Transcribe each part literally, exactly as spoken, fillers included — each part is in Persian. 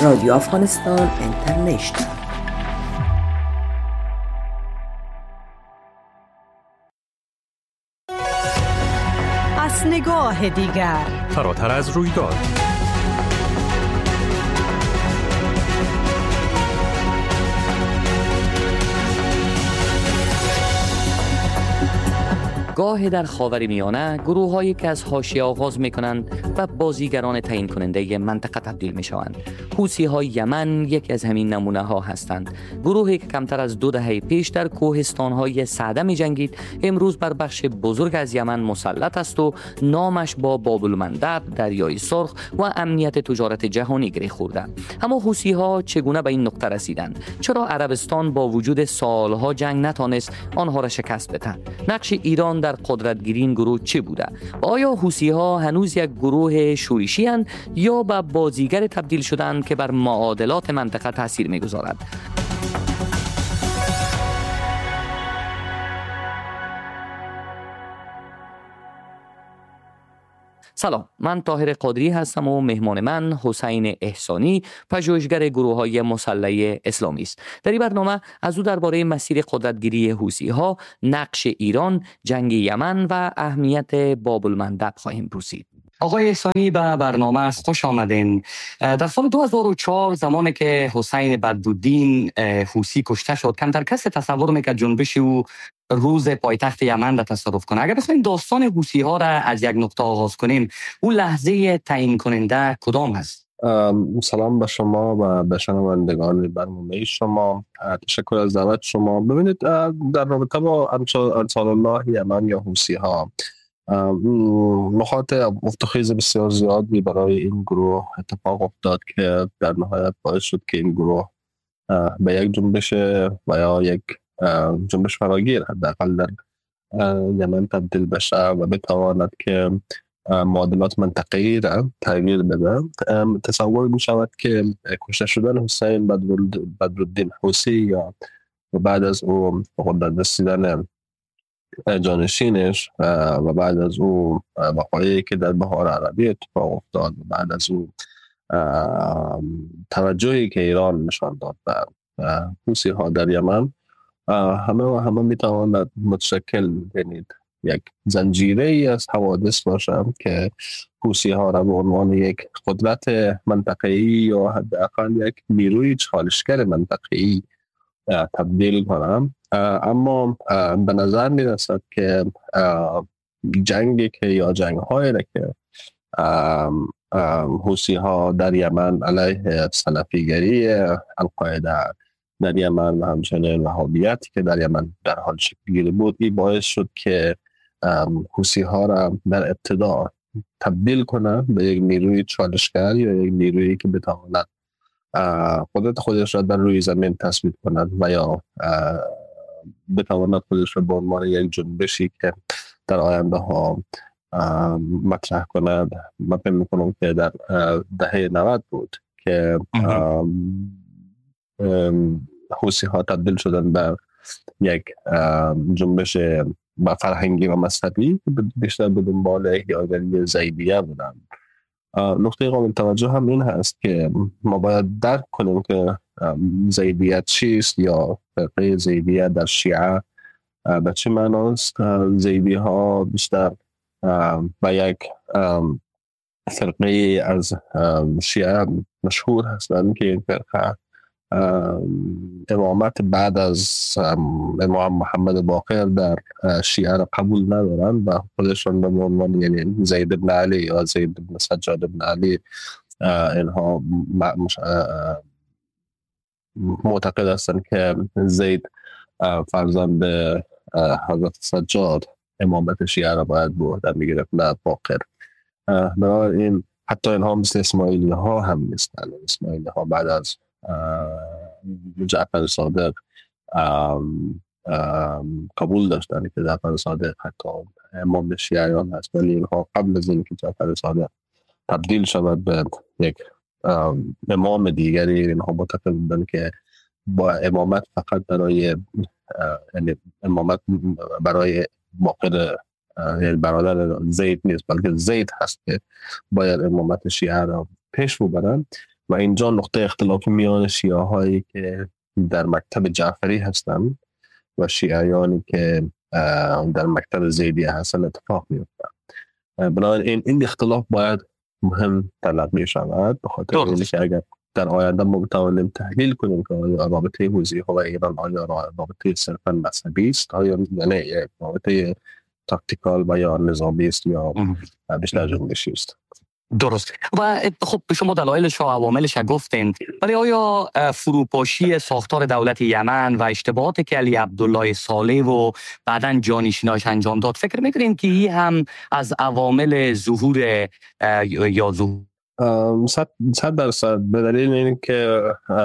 رادیو افغانستان اینترنشنال. از نگاه دیگر، فراتر از رویداد، گاه در خاورمیانه گروه‌هایی که از حاشیه آغاز می‌کنند و بازیگران تعیین کننده منطقه تبدیل می‌شوند. حوثی‌های یمن یکی از همین نمونه‌ها هستند. گروهی که کمتر از دو دهه پیش در کوهستان‌های سعده می‌جنگید، امروز بر بخش بزرگ از یمن مسلط است و نامش با باب المندب، دریای سرخ و امنیت تجارت جهانی گره خورده. اما حوثی‌ها چگونه به این نقطه رسیدند؟ چرا عربستان با وجود سالها جنگ نتانست آنها را شکست بدهد؟ نقش ایران در قدرتگیری این گروه چه بوده؟ و آیا حوثی‌ها هنوز یک گروه شورشی اند یا به بازیگر تبدیل شدند که بر معادلات منطقه تاثیر می‌گذارد؟ سلام، من طاهر قادری هستم و مهمان من حسین احسانی، پژوهشگر گروه‌های مسلح اسلامی است. در این برنامه از او درباره مسیر قدرتگیری حوثی‌ها، نقش ایران، جنگ یمن و اهمیت باب المندب خواهیم پرسید. آقای احسانی، به برنامه از خوش آمدین. در سال دو هزار و چهار زمانی که حسین بدرالدین حوثی کشته شد، کمتر کسی تصور میکرد جنبش او روز پایتخت یمن را تصادف کنه. اگر بخوایم داستان حوثی ها را از یک نقطه آغاز کنیم، اون لحظه تعیین کننده کدام هست؟ سلام به شما و به شنوندگان برنامه شما. تشکر از دعوت شما. ببینید، در رابطه با انصار الله یمن یا حوثی ها، نقاط افتخیز بسیار زیادی برای این گروه اتفاق افتاد که در نهایت باعث شد که این گروه به یک جنبش و یا یک جنبش فراگیر حداقل در یمن تبدیل بشه و بتواند که معادلات منطقه‌ای را تغییر بده. تصور می شود که کشته شدن حسین بدرالدین حوثی یا بعد از او قدرت رسیدن جانشینش و بعد از او وقایعی که در بهار عربی اتفاق افتاد و بعد از او توجهی که ایران نشان داد به حوثی ها در یمن، همه و همه می تواند متشکل بینید یک زنجیره ای از حوادث باشه که حوثی ها را به عنوان یک قدرت منطقه‌ای یا حداقل یک نیروی چالشگر منطقه‌ای تبدیل کنم. اما به نظر می رسد که جنگی که یا جنگ هایی را که حوثی ها در یمن علیه سلفیگری القاعده در یمن و همچنین وهابیتی که در یمن در حال شکل گیری بود، این باعث شد که حوثی ها را در ابتدا تبدیل کنه به یک نیروی چالشگر یا یک نیرویی که بتواند قدرت خودش را در روی زمین تثبیت کند و یا بتواند خودش را به عنوان یک جنبشی که در آینده ها مطرح کند. من فکر می‌کنم که در دهه نود بود که حوثی ها تبدیل شدن به یک جنبش با فرهنگی و مذهبی بیشتر به دنبال احیاگری زیدیه بودن. نقطه قابل توجه هم این هست که ما باید درک کنیم که زیدیت چیست یا فرقه زیدیه در شیعه به چه معناست. زیدی ها بیشتر و یک فرقه از شیعه مشهور هستند که این فرقه امامت بعد از امام محمد باقر در شیعه را قبول ندارند و خودشان به عنوان یعنی زید بن علی یا زید بن سجاد بن علی اینها معتقد هستند که زید فرزند حضرت سجاد امامت شیعه را باید به عهده میگرفت نه باقر. بنابراین حتی اینها مثل اسماعیلی ها هم نیستند. اسماعیلی ها بعد از جعفر صادق ام ام قبول داشتن که جعفر صادق حتی امام شیعیان هست، ولی اینها قبل از اینکه جعفر صادق تبدیل شود به یک امام دیگری، اینها معتقد بودند که با امامت فقط برای یعنی امامت برای باقر یعنی برادر زید نیست، بلکه زید هست که باید امامت شیعه را پیش ببرند. و اینجا نقطه اختلاف میان شیعه هایی که در مکتب جعفری هستند و شیعیانی که در مکتب زیدی هستند اتفاق میفته. بنابراین این اختلاف باید مهم تلقی می شود، به خاطر اینکه اگر در آینده ما بتوانیم تحلیل کنیم که رابطه حوثی‌ها و ایران آیا رابطه صرفا مذهبی است، آیا یعنی یک رابطه تاکتیکال و یا نظامی است یا بیشتر جنبشی است. درست. و خب شما دلایلش و عواملش گفتین، ولی آیا فروپاشی ساختار دولت یمن و اشتباهاتی که علی عبدالله صالح و بعداً جانشیناش انجام داد، فکر میکنین که این هم از عوامل ظهور یا ظهور صد صد درصد به دلیل اینکه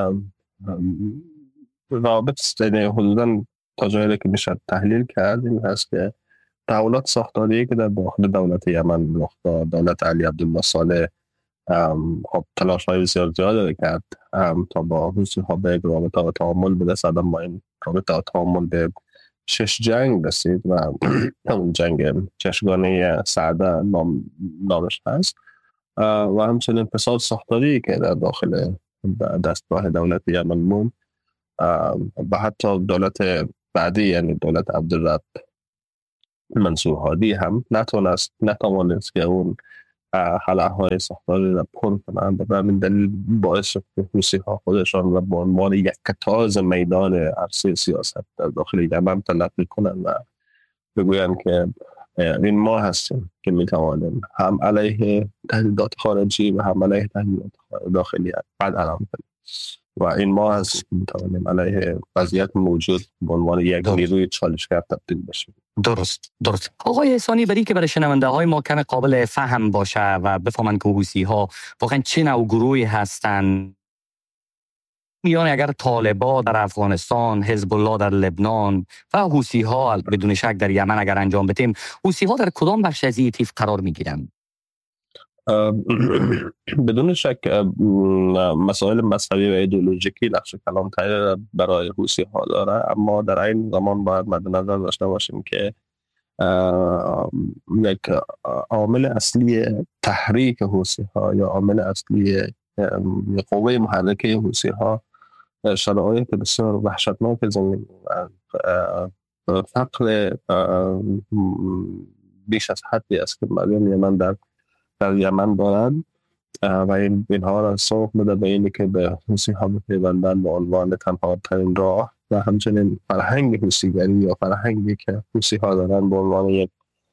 رابط حدوداً تا جایی که میشه تحلیل کرد این هست که تحولات ساختاری که در داخل دولت یمن رخ داد، دولت علی عبدالله صالح خب تلاش‌های بسیار زیاد کرد تا با حوثی‌ها به یک رابطه و تعامل به دست آورد. ما این رابطه و تعامل به شش جنگ رسید و همون جنگ چشگانه سعده نام نامش هست و همچنین فساد ساختاری که در داخل دستگاه دولت یمن موند و حتی دولت بعدی یعنی دولت عبدالرب منصور هادی هم نتونست نتوانست که اون خلاهای ساختاری را پر کنند و همین دلیل باعث شد که حوثی‌ها خودشان را به عنوان یک کتاز میدان عرصه سیاست در داخل یمن تلقی کنند و بگویند که این ما هستیم که میتوانیم هم علیه تهدیدات خارجی و هم علیه تهدیدات داخلی بعد علم کنیم و این ما هستیم که میتوانیم علیه وضعیت موجود به عنوان یک نیروی چالشگر تبدیل بشیم. درست درست. آقای احسانی، برای که برای شنونده های ما کم قابل فهم باشه و بفهمن که حوثی‌ها واقعا چه نوع گروهی هستند، یعنی اگر طالبان در افغانستان، حزب الله در لبنان و حوثی‌ها بدون شک در یمن اگر انجام بدیم، حوثی‌ها در کدام بخش از این طیف قرار می‌گیرند؟ بدون شک مسائل مذهبی و ایدئولوژیکی نقش کلانتری برای حوثی‌ها داره، اما در این زمان باید مد نظر داشته باشیم که یک عامل اصلی تحریک حوثی‌ها یا عامل اصلی قوه محرکه حوثی‌ها شرایط بسیار وحشتناک زمین و فقر بیش از حدی است که مردم یمن در در یمن دارند و این اینها را سوق میده به اینی که به حوثی‌ها بپیوندند به عنوان تنها ترین راه و همچنین فرهنگ حوثیگری یا فرهنگی که حوثی‌ها دارند به عنوان یک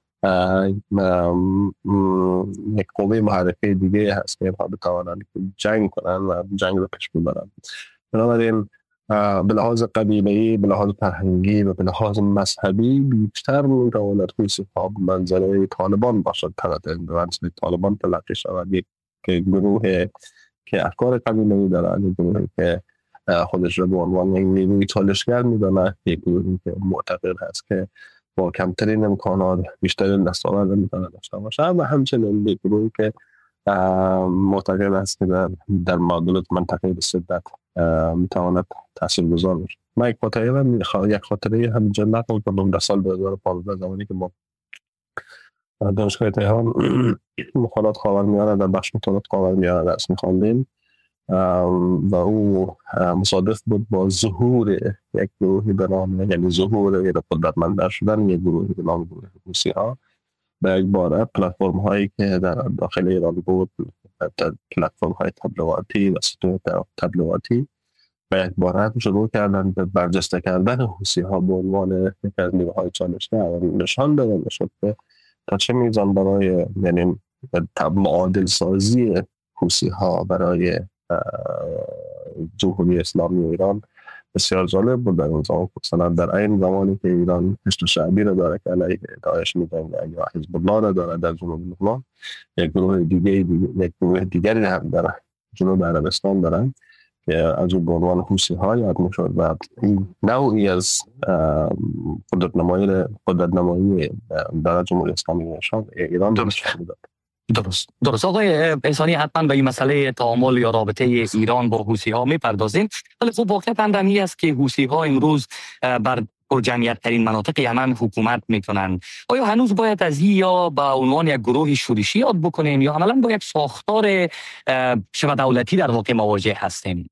یک قوه محرکه دیگه هست که اینها بتوانند جنگ کنند و جنگ رو پیش ببرند. بنابراین به لحاظ قبیله‌ای، به لحاظ فرهنگی و به لحاظ مذهبی بیشتر می‌تواند حوثی‌ها به منزله طالبان باشد، به منزله طالبان تلقی شود، یک گروه که افکار قبیله‌ای دارد، یک گروهی که خودش را به عنوان یک نیروی چالشگر می‌داند، یک گروهی که معتقد هست که با کمترین امکانات بیشترین دستاورد می‌تواند داشته باشد و همچنین یک گروهی که معتقد است که در, در معادلات منطقه به شدت میتواند تاثیرگذار باشه. من یک خاطره هم یک خاطره هم جنت کنم در سال دو هزار و پانزده زمانی که ما دانشگاه تهران مخالفات خاورمیانه در بخش مطالعات خاورمیانه درس می‌خواندیم و او مصادف بود با ظهور یک گروهی به نام یعنی ظهور یک قدرتمند شدن یک گروهی به نام گروه حوثی‌ها به یک باره پلتفرم هایی که در داخل ایران بود، پلتفرم های تبلیغاتی و سطوح تبلیغاتی و یک باره شروع کردن به برجسته کردن حوثی‌ها به عنوان یک از نیروهای چالشگر و نشان دادن شد که تا چه میزان برای یعنی معادل سازی حوثی‌ها برای جمهوری اسلامی ایران بسیار جالب بود در اون زمان. مثلا در این زمانی که ایران حشد شعبی را داره که علیه داعش می‌جنگه یا حزب الله را داره در جنوب لبنان، یک گروه دیگه یک گروه دیگری هم در جنوب عربستان دارن که از اون به عنوان حوثی‌ها یاد می‌شد و این نوعی از قدرت نمایی قدرت نمایی در جمهوری اسلامی ایران درست بود. درست درست. آقای احسانی، حتما به این مسئله تعامل یا رابطه ایران با حوثی‌ها میپردازیم، ولی خب واقعیت هم این است که حوثی‌ها امروز بر پر جمعیت ترین مناطق یمن حکومت میکنن. آیا هنوز باید از این یا به عنوان یک گروه شورشی یاد بکنیم یا عملا با یک ساختار شبه دولتی در واقع مواجه هستیم؟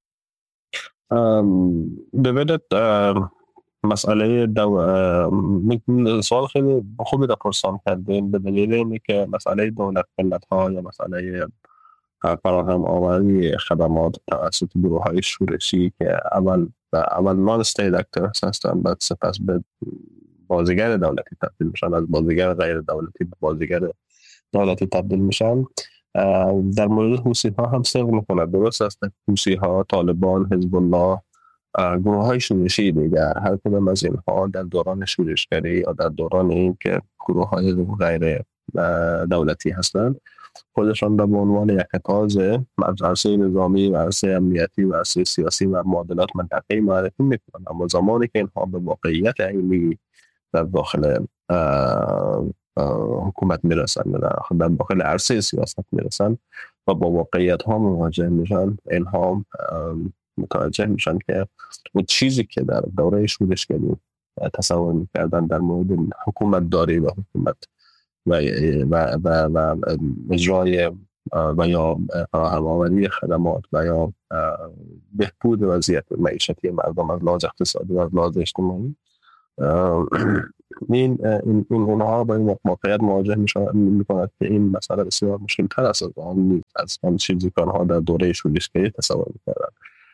ببینید مسئله دو... سوال خیلی خوبی را پرسان کردین، به دلیل اینه که مسئله دولت ملت ها یا مسئله فراهم آوری خدمات توسط گروه های شورشی که اول اول نان استیت اکترز هستن، بعد سپس به بازیگر دولتی تبدیل میشن، از بازیگر غیر دولتی به بازیگر دولتی تبدیل میشن. در مورد حوثی ها هم صدق میکنه. درست است حوثی ها، طالبان، حزب الله، گروه های شورشی دیگر، هر کدام از اینها در دوران شورشگری یا در دوران این که گروه های غیر دولتی هستند خودشان را به عنوان یک کتاز عرصه نظامی و عرصه امنیتی و عرصه سیاسی و معادلات منطقه‌ای معرفی میکنند. اما زمانی که اینها به واقعیت عینی در داخل آه آه حکومت میرسن، در داخل عرصه سیاست میرسن و با واقعیت ها مواجه میشن، اینها متوجه میشن که اون چیزی که در دوره شورشگری تصور میکردن در مورد حکومت داری و حکومت و و و, و اجرای و یا فراهم‌آوری خدمات و یا بهبود وضعیت معیشتی مردم از لحاظ اقتصادی و از لحاظ اجتماعی، این این اونها با این واقعیت مواجه می‌کنند که این مسئله بسیار مشکل‌تر است از آن از آن چیزی که آنها در دوره شورشگری تصور می‌کردند.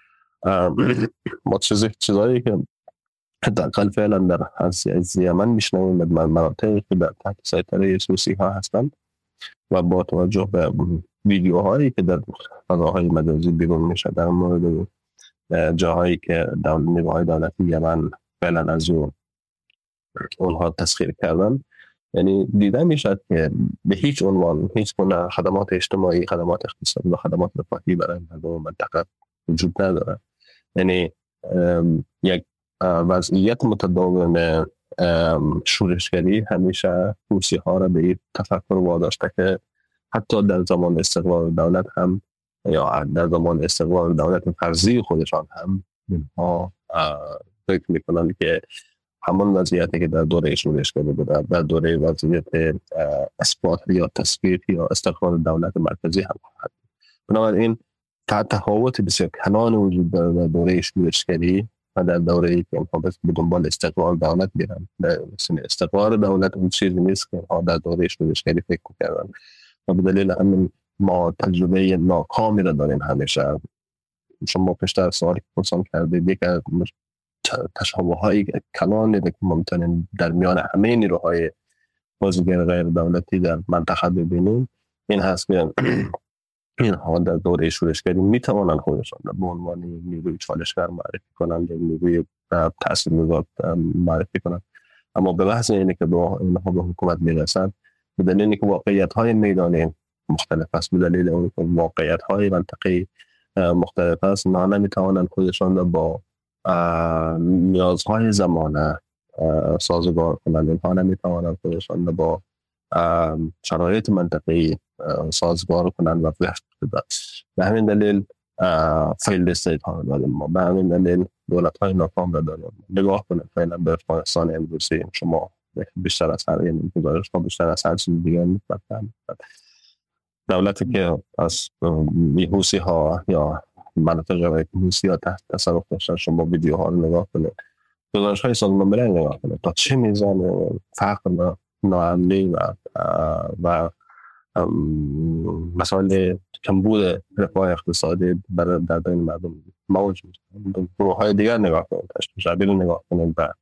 ما چیزی چیزایی که حداقل فعلا در از یمن میشنویم در مناطقی که در تحت سیطره حوثی ها هستند و با توجه به ویدیوهایی که در فضاهای مجازی بیرون میشه در مورد جاهایی که نیروهای دولتی یمن فعلا از اون اونها تسخیر کردن، یعنی دیده میشد که به هیچ عنوان هیچ گونه خدمات اجتماعی، خدمات اقتصادی و خدمات رفاهی برای مردم منطقه وجود نداره. یعنی یک وضعیت متداول شورشگری همیشه حوثی ها را به این تفکر واداشته که حتی در زمان استقلال دولت هم یا در زمان استقلال دولت فرضی خودشان هم اینها فکر میکنند که همون وضعیتی که در دوره شورشگری بوده، در دوره وضعیت اثبات یا تثبیت یا استقلال دولت مرکزی هم هست. بنابراین تفاوت بسیار کلان وجود داره در دوره شورشگری و در دوره ای که اینها بس به دنبال استقلال دولت میرن. استقلال دولت اون چیزی نیست که اینها در دوره شورشگری فکر میکردن و به دلیل همین ما تجربه ناکامی را داریم. همیشه شما پیشتر سوالی که پرسان کردید، یک از تشابه های کلانی که ممکنه در میان همه نیروهای بازیگر غیر دولتی در منطقه ببینیم این هست که اینها در دوره شورشگری میتوانند خودشان را به عنوان نیروی چالشگر معرفی کنند یا نیروی تاثیرگذار معرفی کنند، اما به بحث اینه که با اینها به حکومت میرسند به دلیل اینکه واقعیت های میدانی مختلف است، به دلیل اون که واقعیت های منطقی مختلف است، نه نمیتوانند خودشان را با نیازهای زمانه سازگار کنند، اینها نمیتوانند خودشان را با شرایط منطقی سازگار کنند و وفق بدن. به همین دلیل فیلد استیت ها داریم ما، به همین دلیل دولت های ناکام را داریم. نگاه کنید فعلا به افغانستان امروزی، شما بیشتر از هر یعنی گزارش ها بیشتر از هر چیز دیگر می‌فهمید دولتی که از حوثی ها یا مناطق حوثی ها تحت تصرف داشتن، شما ویدیوها رو نگاه کنید، گزارش های سازمان ملل نگاه کنید تا چه میزان فقر، ناامنی و و مسائل کمبود رفاه اقتصادی برای در بین مردم موجود است. گروه های دیگر نگاه کنید، تشکیل نگاه کنید و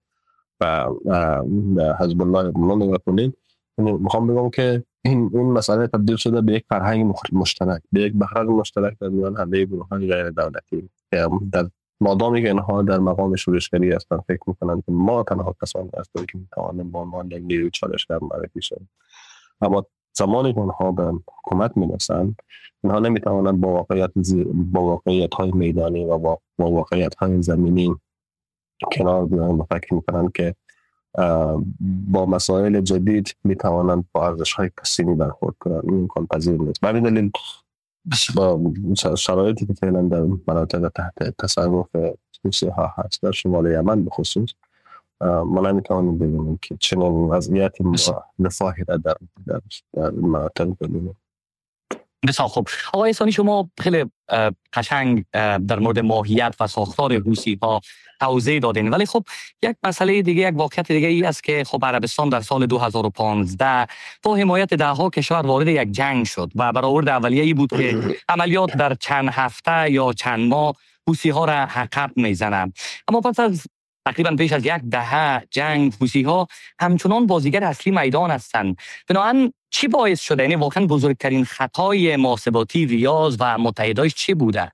و حزب الله لبنان نگاه کنید. میخوام بگم که این این مسئله تبدیل شده به یک فرهنگ مشترک، به یک بحران مشترک در میان همه گروه‌های غیر دولتی که در مادامی که اینها در مقام شورشگری هستند فکر میکنند که ما تنها کسانی هستیم که میتوانیم به عنوان یک نیروی چالشگر معرفی شویم، اما زمانی که آنها به حکومت میرسند اینها نمیتوانند با واقعیت با واقعیت‌های میدانی و با واقعیت‌های زمینی کنار بیایند و فکر میکنند که با مسائل جدید میتوانند با ارزش‌های کسینی برخورد کنند. این امکان پذیر نیست. به همین دلیل با شرایطی که فعلا در مناطق تحت تصرف حوثی ها هست در شمال یمن به خصوص ما نمیتوانیم ببینیم که چنین وضعیتی رفاهی را در در در مناطق ببینیم. بسیار خوب. آقای احسانی، شما خیلی قشنگ در مورد ماهیت و ساختار حوثی ها توضیح دادین، ولی خب یک مسئله دیگه، یک واقعیت دیگه ای است که خب عربستان در سال دو هزار و پانزده با حمایت دهها کشور وارد یک جنگ شد و برآورد اولیه ای بود که عملیات در چند هفته یا چند ماه حوثی ها را عقب میزنند. اما پس از تقریبا بیش از یک دهه جنگ، حوثی ها همچنان بازیگر اصلی میدان هستند. بنابراین چی باعث شده؟ یعنی واقعا بزرگترین خطای محاسباتی ریاض و متحدایش چی بوده؟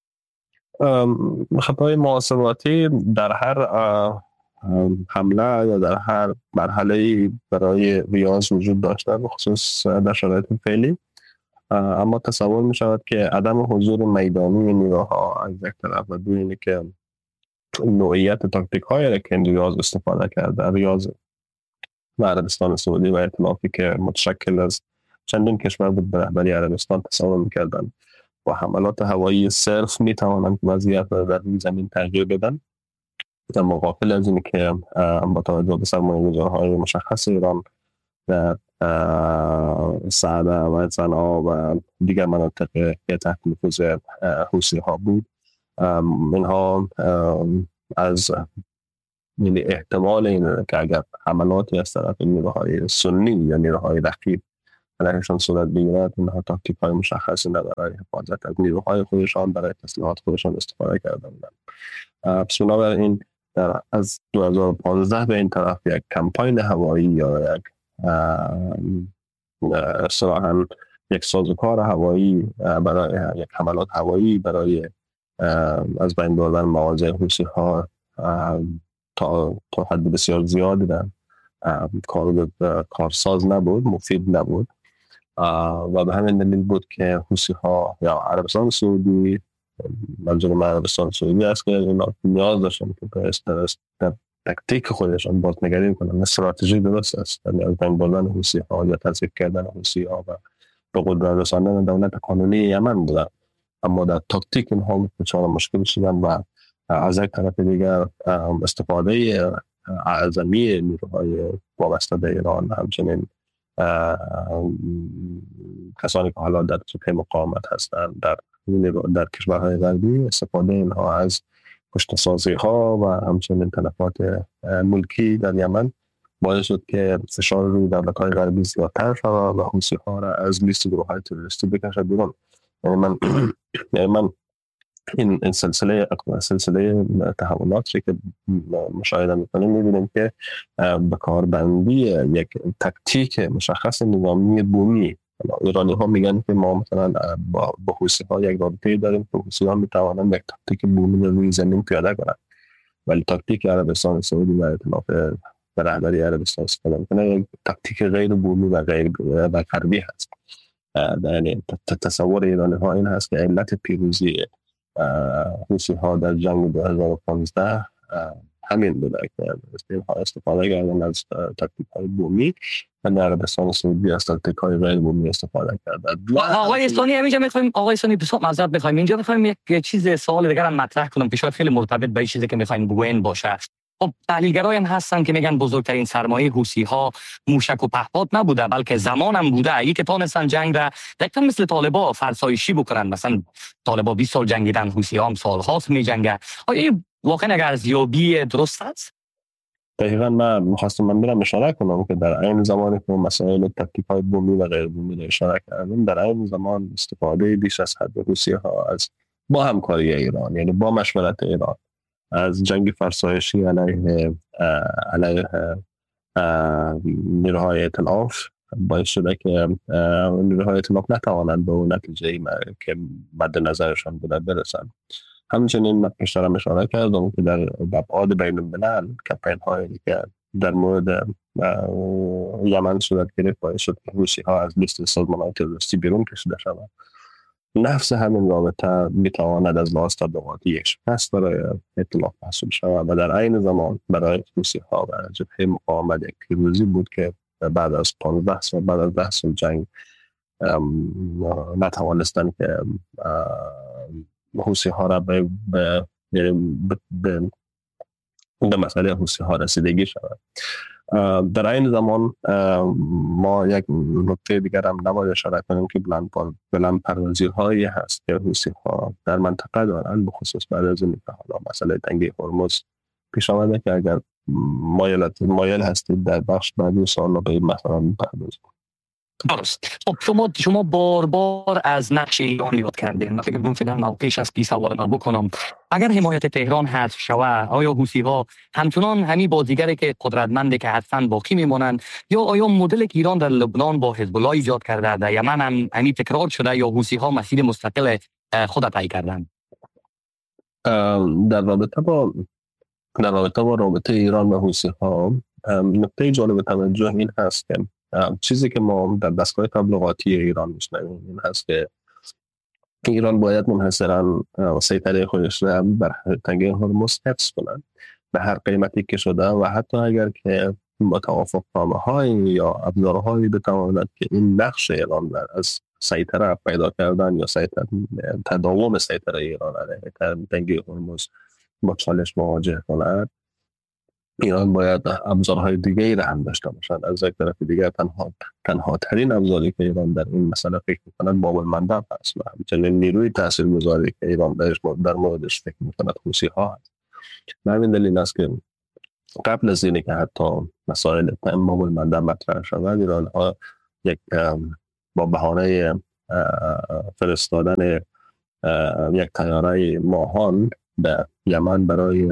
خطای محاسباتی در هر حمله یا در هر مرحله برای ریاض وجود داشته، بخصوص در شرایط فعلی. اما تصور می شود که عدم حضور میدانی نیروها از یک طرف و دو اینه که نوعیت تاکتیک هایی را که ریاض استفاده کرده، ریاض و عربستان سعودی و ائتلافی که متشکل از چندین کشور بود به رهبری عربستان تصور می‌کردند و حملات هوایی صرف می‌توانند وضعیت را در زمین تغییر بدن، در مقابل از این که با توجه به سرمایه‌گذارهای مشخص ایران در سعده و صنعا و دیگر مناطق که تحت نفوذ حوثی ها بود، اینها از یعنی احتمال این که اگر حملاتی از طرف نیروهای سنی یا نیروهای رقیب علیهشان صورت بگیرد، اینها تاکتیک های مشخصی برای حفاظت از نیروهای خودشان، برای تسلیحات خودشان استفاده کرده بودند. پس بنابراین در از دو هزار و پانزده به این طرف یک کمپاین هوایی یا یک اصطلاحاً یک سازوکار هوایی برای یک حملات هوایی برای از بین بردن مواضع حوثی ها تا تا حد بسیار زیادی در کار کارساز نبود، مفید نبود و به همین دلیل بود که حوثی ها یا عربستان سعودی، منظور من عربستان سعودی است، که اینا نیاز داشتن که در تکتیک خودشان بازنگری کنن. استراتژی درست است، یعنی از بین بردن حوثی ها یا تضعیف کردن حوثی ها و به قدرت رساندن دولت قانونی یمن بودن، اما در تاکتیک اینها بسیار مشکل شدن و از یک طرف دیگر استفاده اعظمی نیروهای وابسته به ایران، همچنین کسانی که حالا در جبهه مقاومت هستند در در کشورهای غربی، استفاده اینها از کشته‌سازی ها و همچنین تلفات ملکی در یمن باعث شد که فشار روی دولت‌های غربی زیادتر شود و حوثی ها را از لیست گروه‌های تروریستی بکشد بیرون. یعنی من یعنی من این این سلسله سلسله تحولاتی که مشاهده می‌کنیم می‌بینیم که به کاربندی یک تکتیک مشخص نظامی بومی، ایرانی ها میگن که ما مثلا با با حوثی ها یک رابطه داریم که حوثی ها میتوانند یک تاکتیک بومی رو روی زمین پیاده کنند، ولی تاکتیک عربستان سعودی و ائتلاف به رهبری عربستان استفاده میکنه یک تاکتیک غیر بومی و غیر و غربی هست. یعنی تصور ایرانی ها این هست که علت پیروزی حوثی ها در جنگ دو هزار و پانزده همین بوده که اینها استفاده کردن از تاکتیک های بومی و در عربستان سعودی از تاکتیک های غیر بومی استفاده کردن. آقای احسانی اینجا میخوایم آقای احسانی بسیار معذرت میخوایم اینجا میخوایم یک چیز سوال دیگر هم مطرح کنم که شاید خیلی مرتبط به این چیزی که میخوایم بگوین باشه. خب تحلیلگرایی هم هستن که میگن بزرگترین سرمایه حوثی ها موشک و پهپاد نبوده بلکه زمان هم بوده، ای که تونستن جنگ را دقیقاً مثل طالبا فرسایشی بکنن. مثلا طالبا بیست سال جنگیدن، حوثی ها هم سال‌هاست میجنگن. آیا واقعا اگر ارزیابی درست است؟ دقیقاً من می‌خواستم من برم اشاره کنم که در این زمانی که مسائل تاکتیک‌های بومی و غیر بومی را اشاره کردم، در این زمان استفاده بیش از حد حوثی‌ها از با همکاری ایران، یعنی با مشورت ایران، از جنگ فرسایشی علیه علیه نیروهای ائتلاف باعث شده که نیروهای ائتلاف نتوانند به اون نتیجه‌ای که مد نظرشان بوده برسند. همچنین من پیشترم اشاره کردم که در ابعاد بین الملل کمپین هایی که در مورد یمن صورت گرفت باعث شد که حوثی ها از لیست سازمان‌های تروریستی بیرون کشیده شوند. نفس همین رابطه میتواند از لحاظ تبلیغاتی یک شکست برای ائتلاف محسوب شود و در عین زمان برای حوثی ها و جبهه مقاومت یک پیروزی بود که بعد از پانزده سال بعد از ده سال جنگ نتوانستند که حوثی ها را به به به به مسئله حوثی ها رسیدگی شود. در این زمان ما یک نکته دیگر هم نباید اشاره کنیم که بلند بلند پروازی هایی هست که حوثی ها در منطقه دارن، بخصوص بعد از این که حالا مسئله تنگه هرمز پیش آمده که اگر مایل مایل هستید در بخش بعدی سوال به این مثلا بپردازید. درست. خب شما شما بار بار از نقش ایران یاد کردین. من فکر می‌کنم موقعش از پیش سوال من بکنم. اگر حمایت تهران حذف شود، آیا حوثی‌ها همچنان همین بازیگری که قدرتمنده که حتما باقی میمونند، یا آیا مدل که ایران در لبنان با حزب الله ایجاد کرده در یمن هم همین تکرار شده، یا حوثی‌ها مسیر مستقل خود طی کردند؟ در رابطه با در رابطه با رابطه ایران و حوثی‌ها نکته جالب توجه این هست که چیزی که ما در دستگاه تبلیغاتی ایران میشنویم این هست که ایران باید منحصراً سیطره خودش را بر تنگه هرمز حفظ کنند به هر قیمتی که شده، و حتی اگر که با توافقنامه‌های یا ابزارهایی بتواند که این نقش ایران از سیطره پیدا کردن یا سیطره تداوم سیطره ایران علیه تنگه هرمز با چالش مواجه کند، ایران باید ابزارهای دیگری را هم داشته باشد. از یک طرف دیگر تنها تنها ترین ابزاری که ایران در این مسئله فکر می‌کند باب المندب است و همچنین نیروی تاثیرگذاری که ایران درش در موردش فکر می‌کند حوثی‌ها است. به همین دلیل است که قبل از اینکه حتی مسائل باب المندب مطرح شود، ایران ها یک با بهانه فرستادن یک طیاره ماهان به یمن برای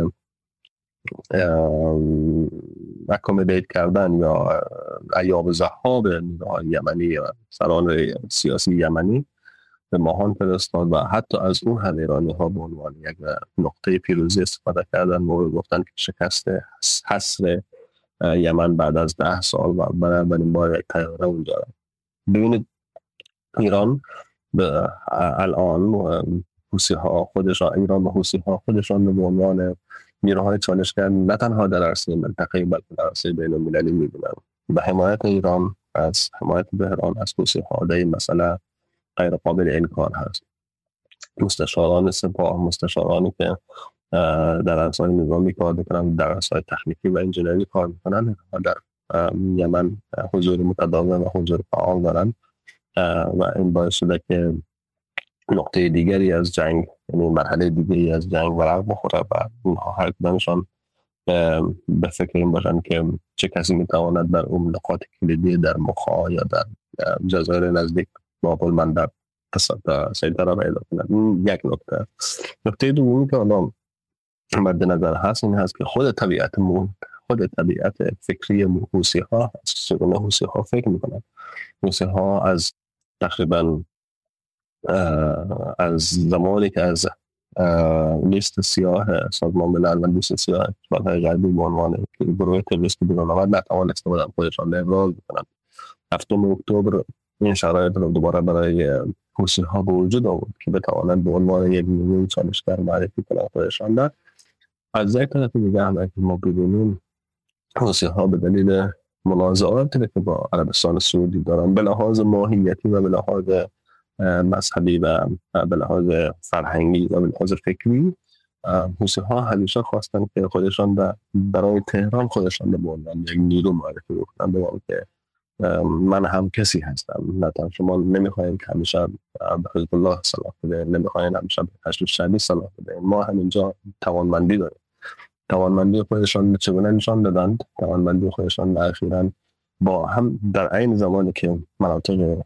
اکومودیت کردن یا ایاب ذهاب نیروهای یمنی و سران سیاسی یمنی به ماهان فرستاد و حتی از اون هم ایرانی ها به عنوان یک نقطه پیروزی استفاده کردن. موقع گفتن که شکست حصر یمن بعد از ده سال و بنابراین باید یک طیاره اونجا. ببینید ایران به الان حوثی ها خودشان ایران و حوثی ها خودشان به عنوان نیروهای چالشگر نه تنها در عرصه منطقه‌ای بلکه در عرصه بین‌المللی می‌بینند. به حمایت ایران از حمایت تهران از حوثی‌ها در این مسئله غیر قابل انکار هست. مستشاران سپاه، مستشارانی که در عرصه نظامی کار می‌کنند، در عرصه تکنیکی و انجینری کار می‌کنند، در یمن حضور متداوم و حضور فعال دارند و این باعث شده که نقطه دیگری از جنگ، یعنی مرحله دیگری از جنگ ورق بخوره و اونها هر کدامشان به فکر این باشن که چه کسی میتواند در اون نقاط کلیدی در مخا یا در جزایر نزدیک باب المندب سیطره پیدا کند. این یک نکته. نکته دومی که الان مد نظر هست این هست که خود طبیعتمون خود طبیعت فکری حوثی‌ها هست. چگونه حوثی‌ها فکر میکنند؟ حوثی‌ها از تقریباً از زمانی که از لیست سیاه سازمان ملل و لیست سیاه کشورهای غربی به عنوان گروه تروریستی بیرون آمد، نتوانسته بودند خودشان را ابراز کنند. هفتم اکتبر این شرایط رو دوباره برای حوثی‌ها به وجود آورد که بتوانند به عنوان یک نیروی چالشگر معرفی کنند خودشان را. از یک طرف دیگه هم ما ببینیم حوثی‌ها به دلیل منازعاتی که با عربستان سعودی دارند، به لحاظ ماهیتی و به لحاظ مذهبی و به لحاظ فرهنگی و به لحاظ فکری، حوثی‌ها همیشه خواستن که خودشان برای تهران خودشان به عنوان یک نیرو معرفی بکنن، به معنی که من هم کسی هستم. نه تنها شما نمیخواین که همیشه به حزب الله صلاح بده، نمیخواین همیشه به حشد شعبی صلاح بده. ما همینجا توانمندی داریم. توانمندی خودشان چگونه نشان دادند؟ توانمندی خودشان اخیراً با هم در عین زمانی که مناطق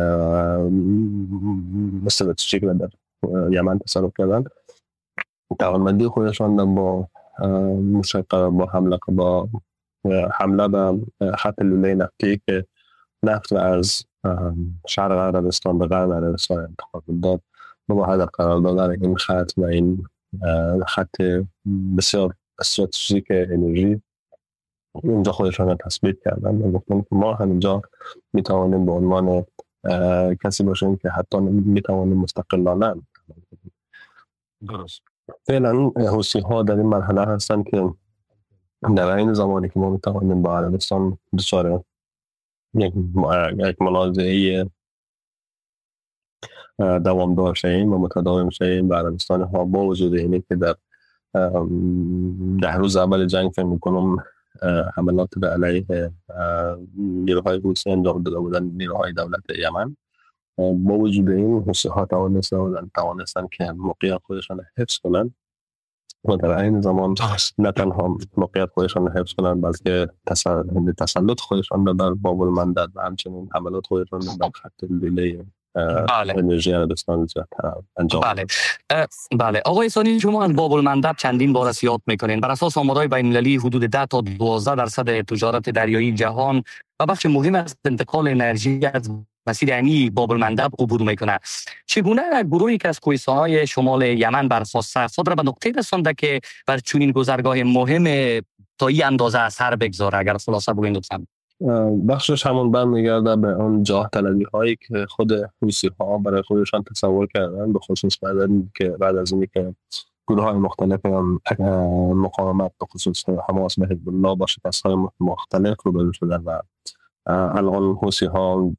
مثل چیکار در یمن تصرف کردن، توانمندی خودشان با مشقه با حمله با حمله به خط لوله نفتی که نفت از شرق عربستان به غرب عربستان انتقال داد و با هدف قرار دادن این خط و این خط بسیار استراتژیک انرژی اونجا خودشان را تثبیت کردن و گفتن که ما همینجا میتوانیم به عنوان کسی باشیم که حتی میتوانیم مستقلانه. درست. فعلا حوثی‌ها در این مرحله هستن که در این زمانی که ما میتوانیم با عربستان دچار یک یک منازعه دوامدار شیم و متداوم شیم با عربستان ها، با وجود اینه که در ده روز اول جنگ فکر میکنم حملات به علیه نیروهای حوثی انجام داده بودن نیروهای دولت یمن. با وجود این حوثی‌ها توانستن توانستن که موقعیت خودشان حفظ کنند و در این زمان نه تنها موقعیت خودشان حفظ کنند بلکه تسلط خودشان را در باب المندب و همچنین حملات خودشان را در خط لیله بله. انرژی عربستان انجام بله. بله آقای احسانی، شما از باب المندب چندین بار یاد میکنین. بر اساس آمارهای بین‌المللی حدود ده تا دوازده درصد تجارت دریایی جهان و بخش مهم از انتقال انرژی از مسیر انی باب المندب عبور میکنه. چگونه گروهی که از کوهستان‌های شمال یمن برخواسته خود را به نقطه رسانده که بر چنین گذرگاه مهم تا این اندازه اثر بگذاره؟ اگر خلاصه بگوین لطفاً. بخشش همون برمیگرده به اون جاه طلبی هایی که خود حوثی ها برای خودشان تصور کردن، به خصوص بعد از اینکه بعد از اینکه که گروه های مختلف مقاومت به خصوص حماس و حزب الله با شکست های مختلف روبرو شدن و الان حوثی ها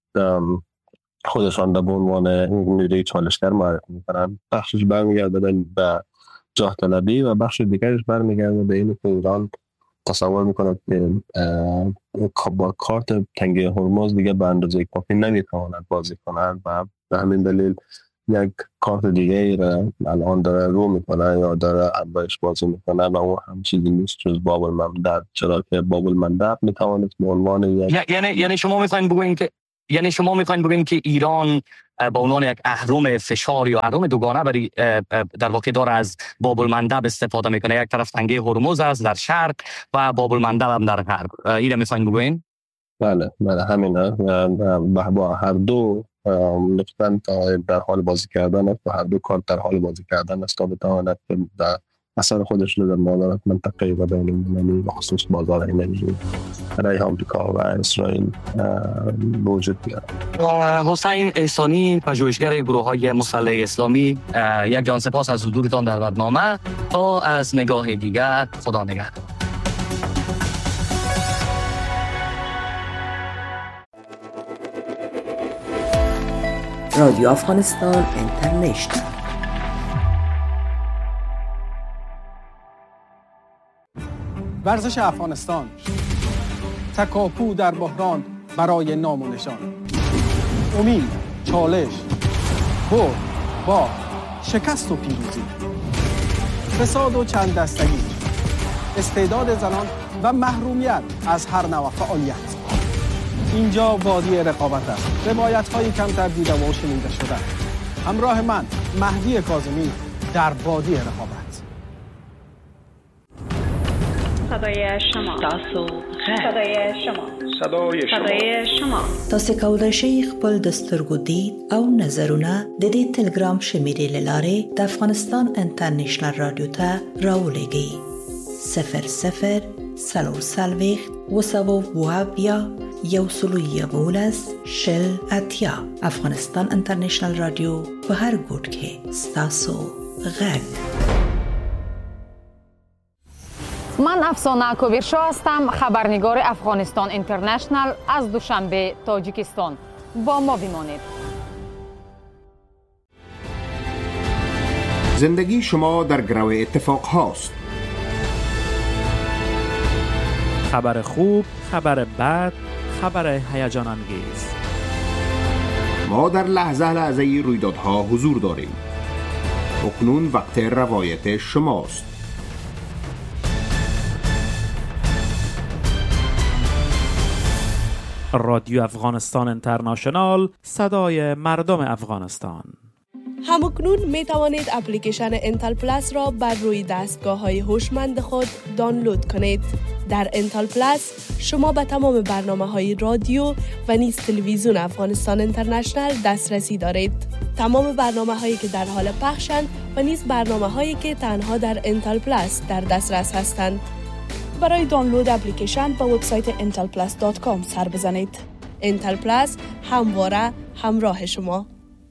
خودشان به عنوان نیروی چالشگر معرفی میکنن. بخشش برمیگرده به جاه طلبی و بخش دیگرش برمیگرده به این که ایران تصور میکنه که با کارت تنگه هرمز دیگه به اندازه کافی نمیتواند بازی کنند و به همین دلیل یک کارت دیگه ای را الان داره رو میکنه یا داره باش بازی میکنه و اون هم چیزی نیست جز باب المندب، چرا که باب المندب میتواند به عنوان یک یعنی یعنی شما میخواین بگوین که یعنی شما میخواین بگوین که ایران به عنوان یک اهرم فشار یا اهرم دوگانه برای در واقع داره از باب المندب استفاده میکنه. یک طرف تنگه هرمز است در شرق و باب المندب هم در غرب. اینو میخواین بگوین؟ بله بله همینه. با هر دو نقطه در حال بازی کردن است و هر دو کار در حال بازی کردن است تا بتواند در اثر خودش رو در مدارات منطقه و بین المللی و خصوص بازار انرژی برای آمریکا و اسرائیل موجود بیارد. حسین احسانی، پژوهشگر گروه‌های مسلح اسلامی، یک جان سپاس از حضورتان در برنامه. تا از نگاه دیگر، خدا نگهدار. رادیو افغانستان اینترنشنال. ورزش افغانستان، تکاپو در بحران برای نام و نشان، امید، چالش، برد، باخت، شکست و پیروزی، فساد و چند دستگی، استعداد زنان و محرومیت از هر نوع فعالیت. اینجا وادی رقابت است. روایت‌های کمتر دیده و شنیده شده. همراه من مهدی کاظمی در وادی رقابت. صدای شما تاسو صدای شما صدای شما صدای شما تاسو کولای شئ خپل د سترګو دید او نظرونه د دې ټلګرام شمیرې لاره د افغانستان انټرنیشنل رادیو ته راولېږئ. صفر صفر سلور سلويخت وسبو وابیا یو سلو یولس شل اتیا. افغانستان انټرنیشنل رادیو په هر ګوټ کې ستاسو غږ. من افسانه کویرشا هستم، خبرنگار افغانستان اینترنشنال از دوشنبه تاجیکستان. با ما بمانید. زندگی شما در گرو اتفاق هاست. خبر خوب، خبر بد، خبر هیجان انگیز. ما در لحظه لحظه رویدادها حضور داریم. اکنون وقت روایت شماست. رادیو افغانستان اینترنشنال، صدای مردم افغانستان. همکنون می توانید اپلیکیشن انتل پلاس را بر روی دستگاه های هوشمند خود دانلود کنید. در انتل پلاس شما به تمام برنامه های رادیو و نیز تلویزیون افغانستان اینترنشنال دسترسی دارید. تمام برنامه هایی که در حال پخشند و نیز برنامه هایی که تنها در انتل پلاس در دسترس هستند. برای دانلود اپلیکیشن به وبسایت انتل پلاس دات کام سر بزنید. انتل پلاس همواره همراه شما.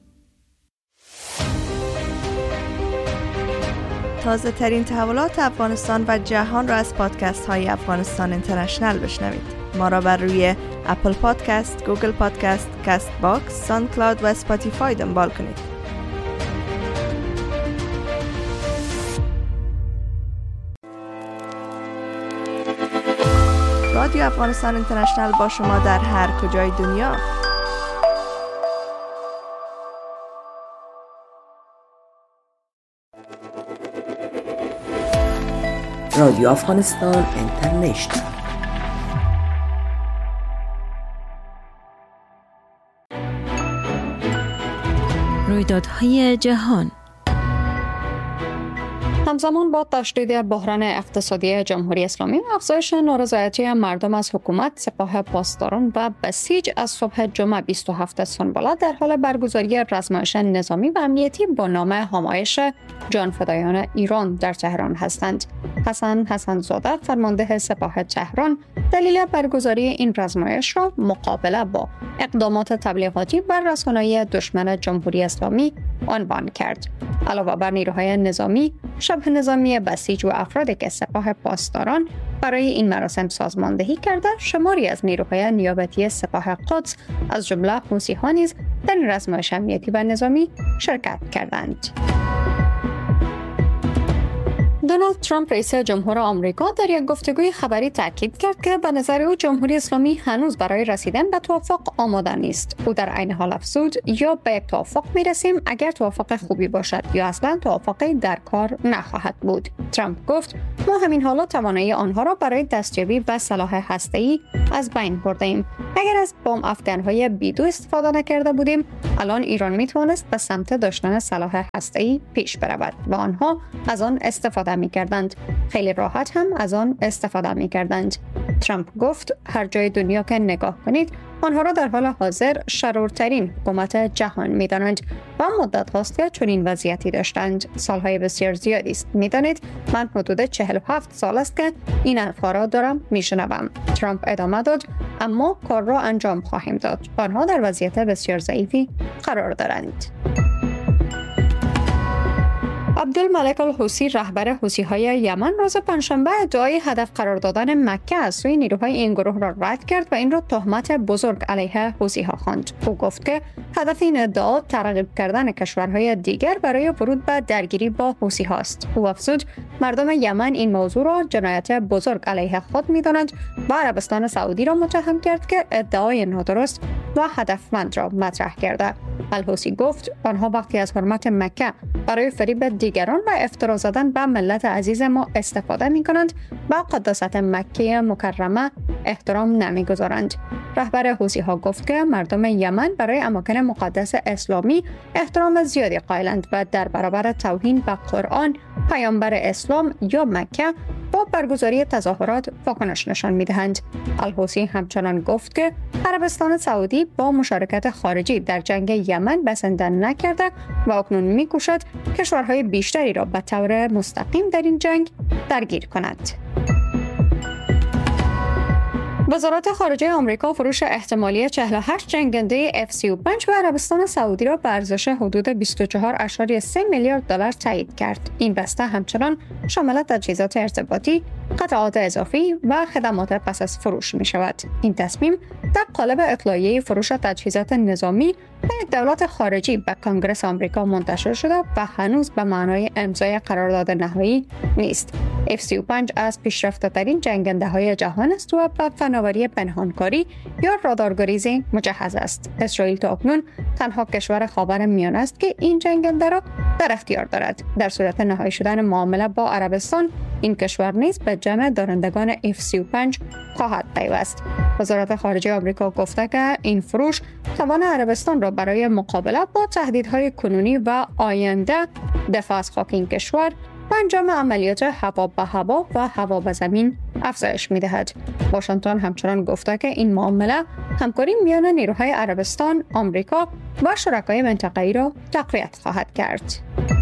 تازه ترین تحولات افغانستان و جهان را از پادکست های افغانستان اینترنشنال بشنوید. ما را بر روی اپل پادکست، گوگل پادکست، کاست باکس، ساوند کلاود و اسپاتیفای دنبال کنید. رادیو افغانستان اینترنشنال با شما در هر کجای دنیا. رادیو افغانستان اینترنشنال. رویدادهای جهان. همزمان با تشدید بحران اقتصادی جمهوری اسلامی و افزایش نارضایتی مردم از حکومت، سپاه پاسداران و بسیج از صبح جمعه بیست و هفتم سنباله در حال برگزاری رزمایش نظامی و امنیتی با نام همایش جانفدایان ایران در تهران هستند. حسن حسن زاده، فرمانده سپاه تهران، دلیل برگزاری این رزمایش را مقابله با اقدامات تبلیغاتی بر رسانه‌های دشمن جمهوری اسلامی عنوان کرد. علاوه بر نیروهای نظامی، شبه نظامی بسیج و افرادی که سپاه پاسداران برای این مراسم سازماندهی کرده، شماری از نیروهای نیابتی سپاه قدس از جمله حوثی‌ها نیز در این رزمایش امنیتی و نظامی شرکت کردند. دونالد ترامپ رئیس جمهور آمریکا در یک گفتگوی خبری تاکید کرد که به نظر او جمهوری اسلامی هنوز برای رسیدن به توافق آماده نیست. او در عین حال افزود یا به یک توافق می‌رسیم اگر توافق خوبی باشد یا اصلا توافقی در کار نخواهد بود. ترامپ گفت ما همین حالا توانایی آنها را برای دستیابی به سلاح هسته‌ای از بین بردیم. اگر از بمب افکن‌های بیدو استفاده نکرده بودیم، الان ایران می‌توانست به سمت داشتن سلاح هسته‌ای پیش برود و آنها از آن استفاده می‌کردند. خیلی راحت هم از آن استفاده می‌کردند. ترامپ گفت هر جای دنیا که نگاه کنید آنها را در حال حاضر شرورترین حکومت جهان می‌دانند و مدت هاست که چنین وضعیتی داشتند. سالهای بسیار زیادی است. می‌دانید من حدود چهل و هفت سال است که این حرفا را دارم می‌شنوم. ترامپ ادامه داد اما کار را انجام خواهیم داد. آنها در وضعیت بسیار ضعیفی قرار دارند. عبدالملک الحوثی، رهبر حوثی‌های یمن، روز پنجشنبه ادعای هدف قرار دادن مکه از سوی نیروهای این گروه را رد کرد و این را تهمت بزرگ علیه حوثی‌ها خواند. او گفت که هدف این ادعا ترغیب کردن کشورهای دیگر برای ورود به درگیری با حوثی‌ها است. او افزود مردم یمن این موضوع را جنایت بزرگ علیه خود می‌دانند و عربستان سعودی را متهم کرد که ادعای نادرست و هدفمند را مطرح کرده. الحوثی گفت آنها وقتی از حرمت مکه برای فریب دیگران و افترا زدن به ملت عزیز ما استفاده می کنند و قداست مکه مکرمه احترام نمی گذارند. رهبر حوثی ها گفت که مردم یمن برای اماکن مقدس اسلامی احترام زیادی قائلند و در برابر توهین به قرآن، پیامبر اسلام یا مکه با برگزاری تظاهرات واکنش نشان می دهند. الحوثی همچنان گفت که عربستان سعودی با مشارکت خارجی در جنگ یمن بسنده نکرده و اکنون می کوشد کشورهای بیشتری را به طور مستقیم در این جنگ درگیر کند. وزارت خارجه آمریکا فروش احتمالی چهل و هشت جنگنده اف سی و پنج به عربستان سعودی را به ارزش حدود بیست و چهار ممیز سه میلیارد دلار تایید کرد. این بسته همچنان شامل تجهیزات ارتباطی، قطعات اضافی و خدمات پس از فروش می شود. این تصمیم در قالب اطلاعیه فروش تجهیزات نظامی به یک دولت خارجی به کنگره آمریکا منتشر شده و هنوز به معنای امضای قرارداد نهایی نیست. اف سی و پنج از پیشرفته‌ترین جنگنده‌های جهان است و به فناوری پنهانکاری یا رادارگریزی مجهز است. اسرائیل تا اکنون تنها کشور خاورمیانه است که این جنگنده را در اختیار دارد. در صورت نهایی شدن معامله با عربستان، این کشور نیز به جمع دارندگان اف سی و پنج خواهد پیوست. وزارت خارجه آمریکا گفته که این فروش توان عربستان را برای مقابله با تهدیدهای کنونی و آینده دفاع از خاک این کشور و انجام عملیات هوا به هوا و هوا به زمین افزایش می‌دهد. واشنگتن همچنان گفته که این معامله همکاری میان نیروهای عربستان، آمریکا و شرکای منطقه‌ای را تقویت خواهد کرد.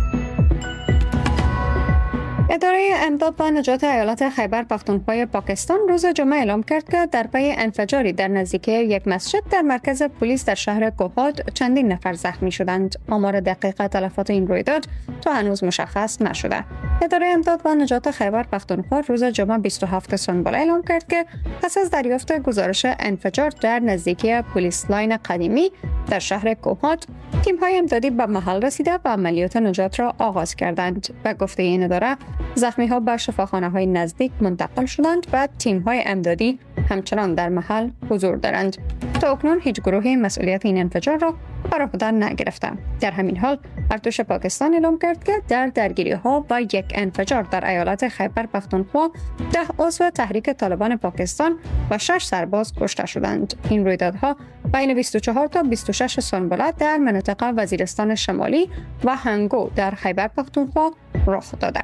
اداره امداد و نجات ایالت خیبر پختونخوا پاکستان روز جمعه اعلام کرد که در پی انفجاری در نزدیکی یک مسجد در مرکز پلیس در شهر کوهاد چندین نفر زخمی شدند. آمار دقیق تلفات این رویداد تا هنوز مشخص نشده. اداره امداد و نجات خیبر پختونخوا روز جمعه بیست و هفتم سنبل اعلام کرد که پس از دریافت گزارش انفجار در نزدیکی پلیس لاین قدیمی در شهر کوهات، تیم‌های امدادی به محل رسیده و عملیات نجات را آغاز کردند. به گفته این اداره، زخمی‌ها به شفاخانه‌های نزدیک منتقل شدند و تیم‌های امدادی همچنان در محل حضور دارند. تا اکنون هیچ گروهی مسئولیت این انفجار را بر عهده نگرفته. در همین حال ارتش پاکستان اعلام کرد که در درگیری‌ها و یک انفجار در ایالت خیبر پختونخوا ده عضو تحریک طالبان پاکستان و شش سرباز کشته شدند. این رویدادها بین بیست و چهار تا بیست و شش سنبله در مناطق وزیرستان شمالی و هنگو در خیبر پختونخوا رخ داده.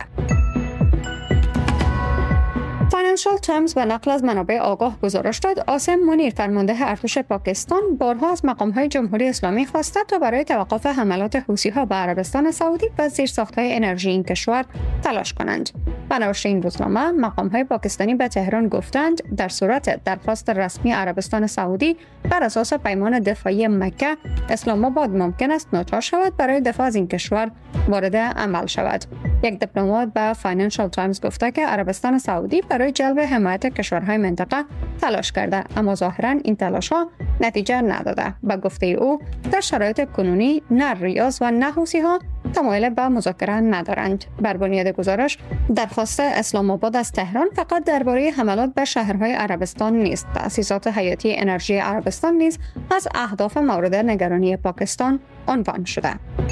فاینانشال تایمز به نقل از منابع آگاه گزارش داد عاصم منیر فرمانده ارتش پاکستان بارها از مقام‌های جمهوری اسلامی خواسته تا برای توقف حملات حوثی‌ها به عربستان سعودی و زیرساخت‌های انرژی این کشور تلاش کنند. به نوشته این روزنامه، مقام‌های پاکستانی به تهران گفتند در صورت درخواست رسمی عربستان سعودی بر اساس پیمان دفاعی مکه، اسلام آباد ممکن است ناچار شود برای دفاع از این کشور وارد عمل شود. یک دیپلمات به فاینانشال تایمز گفته که عربستان سعودی برای جلب حمایت کشورهای منطقه تلاش کرده، اما ظاهراً این تلاش‌ها نتیجه نداده. به گفته او، در شرایط کنونی نه ریاض و نه حوثی‌ها تمایل به مذاکره ندارند. بر بنیاد گزارش، درخواست اسلام آباد از تهران فقط درباره حملات به شهرهای عربستان نیست. تأسیسات حیاتی انرژی عربستان نیز از اهداف مورد نگرانی پاکستان عنوان شده.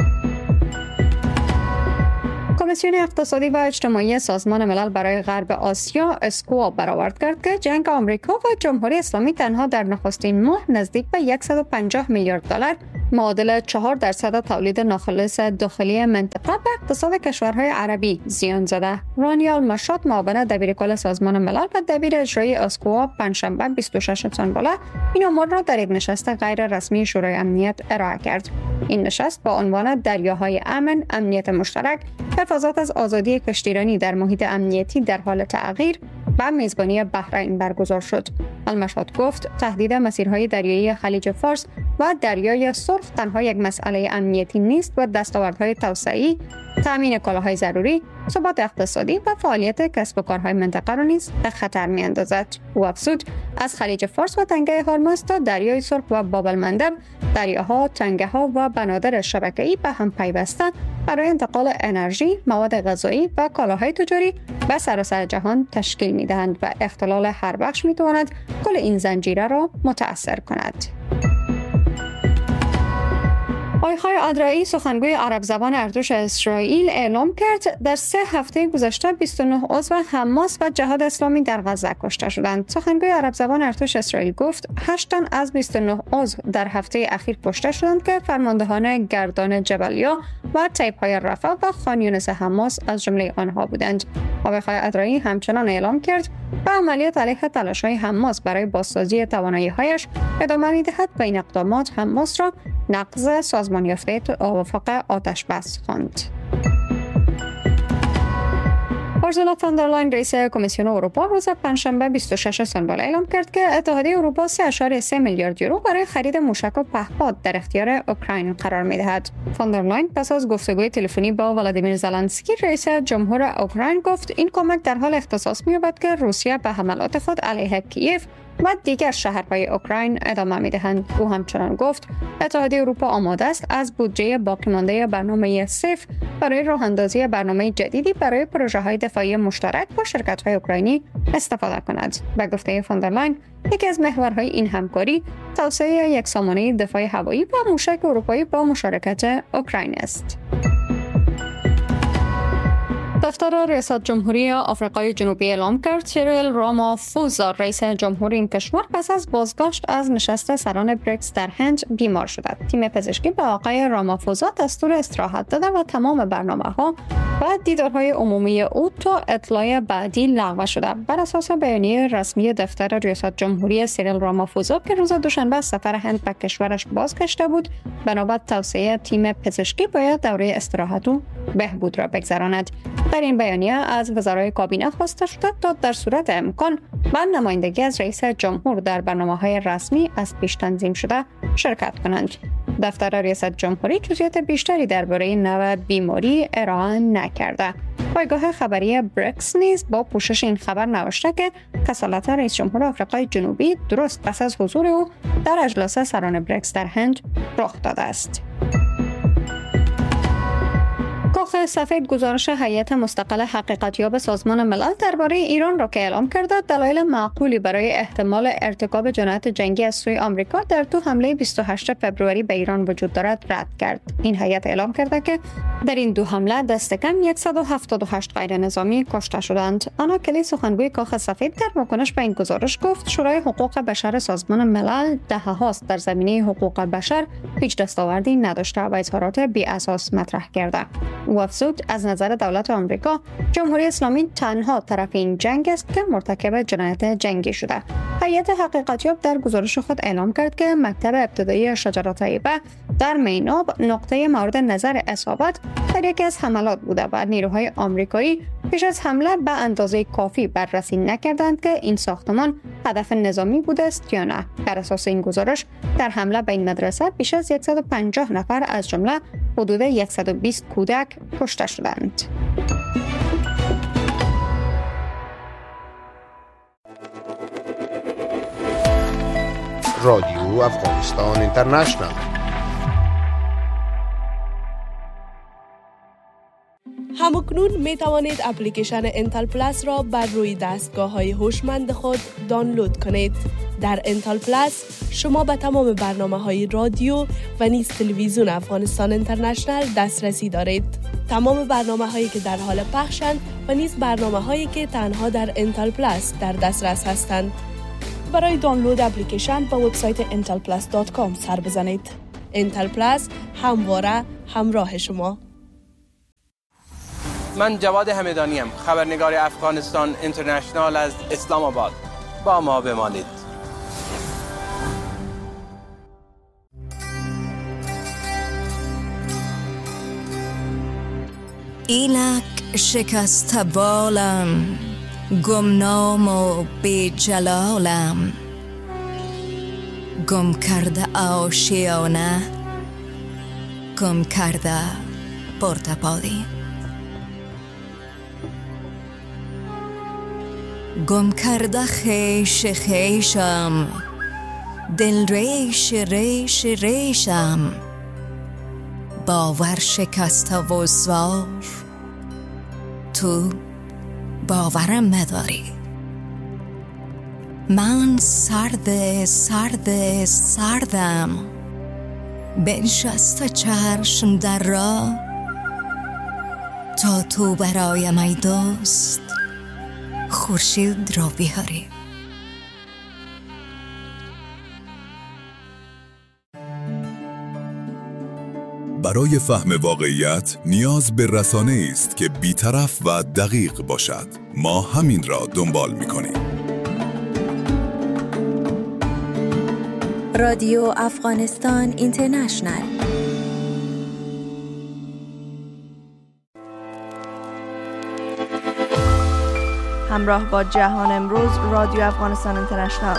کمیسیون اقتصادی و اجتماعی سازمان ملل برای غرب آسیا اسکوا برآورد کرد که جنگ آمریکا و جمهوری اسلامی تنها در نخستین ماه نزدیک به صد و پنجاه میلیارد دلار معادل چهار درصد تولید ناخالص داخلی منطقه به اقتصاد کشورهای عربی زیان زده. رانیال مشاد معاون دبیرکل سازمان ملل و دبیر اجرایی اسکوا پنجشنبه بیست و شش سنبله این امور را در یک نشست غیر رسمی شورای امنیت ارائه کرد. این نشست با عنوان دریاهای امن، امنیت مشترک، حفاظت از آزادی کشتیرانی در محیط امنیتی در حال تغییر و میزبانی بحرین برگزار شد. المشهد گفت تهدید مسیرهای دریایی خلیج فارس و دریای سرخ تنها یک مسئله امنیتی نیست و دستاوردهای توسعه‌ای، تامین کالاهای ضروری، ثبات اقتصادی و فعالیت کسب و کارهای منطقه را نیز به خطر می‌اندازد. او افزود از خلیج فارس و تنگه هرمز تا دریای سرخ و باب المندب، دریاها، تنگه‌ها و بنادر شبکه‌ای به هم پیوسته برای انتقال انرژی، مواد غذایی و کالاهای تجاری به سراسر جهان تشکیل می‌دهند و اختلال هر بخش می‌تواند کل این زنجیره را متأثر کند. آیخای ادرایی سخنگوی عرب زبان ارتش اسرائیل اعلام کرد در سه هفته گذشته بیست و نه عضو حماس و جهاد اسلامی در غزه کشته شدند. سخنگوی عرب زبان ارتش اسرائیل گفت هشت تن از بیست و نه عضو در هفته اخیر کشته شدند که فرماندهان گردان جبلیا و طیب‌های رفح و خان یونس حماس از جمله آنها بودند. آیخای ادرایی همچنان اعلام کرد به عملیات علیه تلاش‌های حماس برای بازسازی توانایی‌هایش ادامه می‌دهد و این اقدامات حماس را نقض سازمان یافته توافق آتش بس خواند. اورسولا فون در لاین رئیس کمیسیون اروپا روز پنجشنبه بیست و شش سنبل اعلام کرد که اتحادیه اروپا سه ممیز سه میلیارد یورو برای خرید موشک و پهپاد در اختیار اوکراین قرار می‌دهد. فون در لاین پس از گفتگوی تلفنی با ولادیمیر زلنسکی رئیس جمهور اوکراین گفت این کمک در حال اختصاص می‌یابد که روسیه به حملات خود علیه کیف و دیگر شهرهای اوکراین ادامه می‌دهند. او همچنان گفت اتحادیه اروپا آماده است از بودجه باقی مانده برنامه سیف برای راه‌اندازی برنامه جدیدی برای پروژه‌های دفاعی مشترک با شرکت‌های اوکراینی استفاده کند. به گفته فون در لاین، یکی از محورهای این همکاری توسعه یک سامانه دفاع هوایی و موشک اروپایی با مشارکت اوکراین است. دفتر ریاست جمهوری آفریقای جنوبی اعلام کرد سیریل رامافوزا رئیس جمهور این کشور پس از بازگشت از نشست سران بریکس در هند بیمار شده. تیم پزشکی به آقای رامافوزا دستور استراحت داده و تمام برنامه‌ها و دیدارهای عمومی او تا اطلاع بعدی لغو شده. بر اساس بیانیه رسمی دفتر ریاست جمهوری سیریل رامافوزا که روز دوشنبه سفر هند به کشورش بازگشته بود، بنابر توصیه تیم پزشکی باید دوره استراحت و بهبود را بگذراند. در این بیانیه از وزرای کابینه خواسته شده تا در صورت امکان با نمایندگی از رئیس جمهور در برنامه‌های رسمی از پیش تنظیم شده شرکت کنند. دفتر ریاست جمهوری جزئیات بیشتری درباره این نوع بیماری ارائه نکرده. پایگاه خبری برکس نیز با پوشش این خبر نوشته که کسالت رئیس جمهور آفریقای جنوبی درست پس از حضور او در اجلاس سران برکس در هند رخ داده است. کاخ سفید گزارش هیئت مستقل حقیقتیاب سازمان ملل درباره ایران را که اعلام کرده دلایل معقولی برای احتمال ارتکاب جنایت جنگی از سوی آمریکا در دو حمله بیست و هشتم فوریه به ایران وجود دارد رد کرد. این هیئت اعلام کرده که در این دو حمله دست کم صد و هفتاد و هشت غیر نظامی کشته شدند. آنا کلی سخنگوی کاخ سفید در واکنش به این گزارش گفت شورای حقوق بشر سازمان ملل دهه‌هاست در زمینه حقوق بشر هیچ دستاوردی نداشته و اظهارات بی اساس مطرح کرده. او افزود از نظر دولت آمریکا جمهوری اسلامی تنها طرف این جنگ است که مرتکب جنایت جنگی شده. هیئت حقیقتیاب در گزارش خود اعلام کرد که مکتب ابتدایی شجره طیبه در میناب نقطه مورد نظر اصابت در یکی از حملات بوده و نیروهای آمریکایی پیش از حمله به اندازه کافی بررسی نکردند که این ساختمان هدف نظامی بوده است یا نه. بر اساس این گزارش در حمله به این مدرسه بیش از صد و پنجاه نفر از جمله حدود صد و بیست کودک کشته شدند. رادیو افغانستان اینترنشنال. همکنون می توانید اپلیکیشن انتل پلاس را بر روی دستگاه های هوشمند خود دانلود کنید. در انتل پلاس شما به تمام برنامه های رادیو و نیز تلویزیون افغانستان اینترنشنال دسترسی دارید. تمام برنامه هایی که در حال پخشند و نیز برنامه هایی که تنها در انتل پلاس در دسترس هستند. برای دانلود اپلیکیشن به وبسایت انتل پلاس دات کام سر بزنید. انتل پلاس همواره همراه شما. من جواد همدانی ام، خبرنگار افغانستان اینترنشنال از اسلام آباد. با ما بمانید. اینک شکست بالم، گمنام و بی جلالم، گم کرده آشیانه، گم کرده پرتپالی، گم کرده خیش خیشم، دل ریش ریش ریشم، باور شکسته و زوار، تو باورم نداری. من سرد سرد سردم، بنشسته چشم در راه، تا تو برایم ای دوست خورشید را بیاری. برای فهم واقعیت نیاز به رسانه است که بی‌طرف و دقیق باشد. ما همین را دنبال می‌کنیم. رادیو افغانستان اینترنشنال. همراه با جهان امروز، رادیو افغانستان اینترنشنال.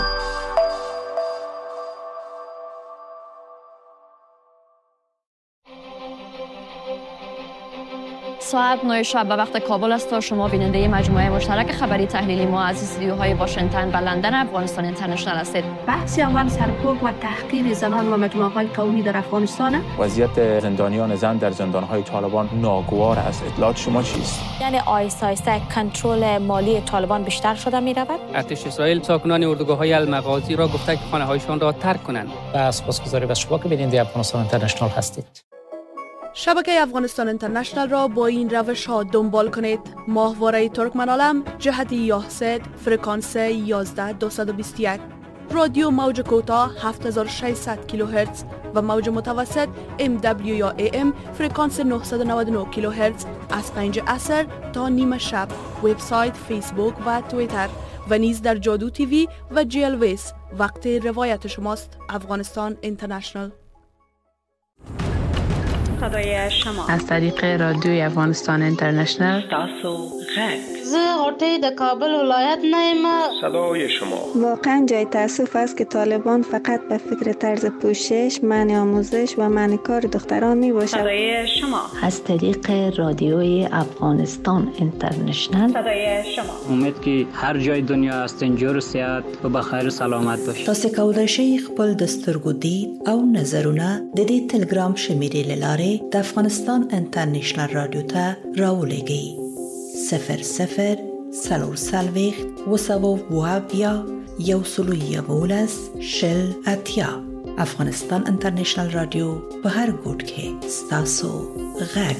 ساعت نه شب به وقت کابل است تا شما بیننده مجموعه مشترک خبری تحلیلی ما از استودیوهای واشنگتن و لندن افغانستان اینترنشنال هستید. بحث اول سرکوب و تحقیر زنان و مجموعه‌های قومی در افغانستان. وضعیت زندانیان زن در زندان‌های طالبان ناگوار است. اطلاعات شما چیست؟ یعنی آیسته آیسته کنترل مالی طالبان بیشتر شده می‌رود. ارتش اسرائیل ساکنان اردوگاه‌های المغازی را گفته که خانه‌هایشان را ترک کنند. و سپاسگزاری از شما که بیننده افغانستان اینترنشنال هستید. شبکه افغانستان اینترنشنال را با این روش ها دنبال کنید. ماهواره ترکمنالم جهت یاهسد فرکانس یازده دویست و بیست و یک، رادیو موج کوتاه هفت هزار و ششصد کیلوهرتز و موج متوسط ام دبلیو یا ای ام فرکانس نهصد و نود و نه کیلوهرتز از پنج عصر تا نیمه شب. وبسایت، فیسبوک و توییتر و نیز در جادو تیوی و جی ال ویس. وقت روایت شماست. افغانستان اینترنشنال. صدای شما از طریق رادیوی افغانستان اینترنشنل. تاسو غږ. زه غوټۍ د کابل ولایت نه یم. صدای شما. واقعا جای تأسف است که طالبان فقط به فکر طرز پوشش، منع آموزش و منع کار دختران می باشد. صدای شما. از طریق رادیوی افغانستان اینترنشنل. صدای شما. امید که هر جای دنیا هستین جور صحت و بخیر و سلامت باشید. تاسو کولای شئ خپل د سترګو دید او نظرونه د دې تلګرام شمیرې له لارې د افغانستان انټرنیشنل رادیو ته راولېږئ. صفر صفر سلور سلویخت و سوو و اویا یو سلو یولس شل اتیا. افغانستان انټرنیشنل رادیو په هر ګوټ کې ستاسو غږ.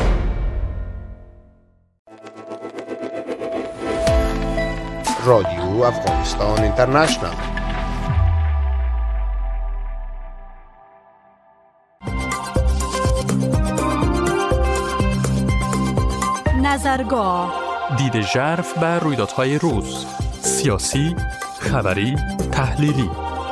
رادیو افغانستان اینترنشنل. نظرگاه، دید ژرف بر رویدادهای روز، سیاسی، خبری، تحلیلی.